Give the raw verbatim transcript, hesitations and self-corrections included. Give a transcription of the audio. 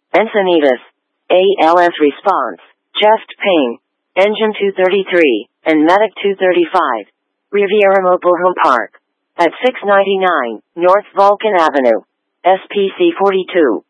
Encinitas, A L S response, chest pain, engine two thirty-three, and medic two thirty-five. Riviera Mobile Home Park. At six ninety-nine, North Vulcan Avenue. S P C forty-two.